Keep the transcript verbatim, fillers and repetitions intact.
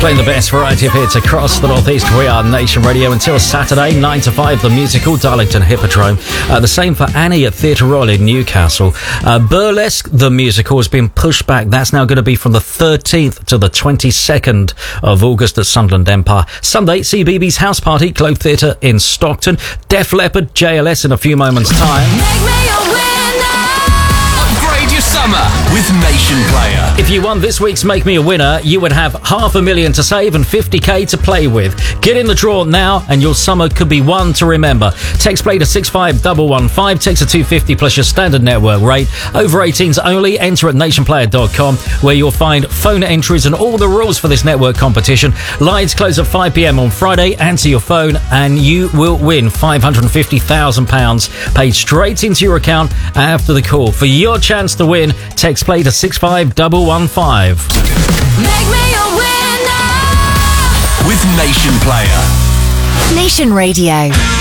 Playing the best variety of hits across the Northeast. We are Nation Radio until Saturday, nine to five, the musical, Darlington Hippodrome. Uh, the same for Annie at Theatre Royal in Newcastle. Uh, Burlesque, the musical, has been pushed back. That's now going to be from the thirteenth to the twenty-second of August at Sunderland Empire. Sunday, C B B B's House Party, Globe Theatre in Stockton. Def Leppard, J L S in a few moments' time. Make me a winner. Upgrade your summer with Nation Player. If you won this week's Make Me a Winner, you would have half a million to save and fifty k to play with. Get in the draw now and your summer could be one to remember. Text play to six five one one five, text a two fifty plus your standard network rate. Over eighteens only. Enter at nation player dot com where you'll find phone entries and all the rules for this network competition. Lines close at five p m on Friday. Answer your phone and you will win five hundred fifty thousand pounds paid straight into your account after the call. For your chance to win, text play to six five one one five. Make me a winner. With Nation Player. Nation Radio.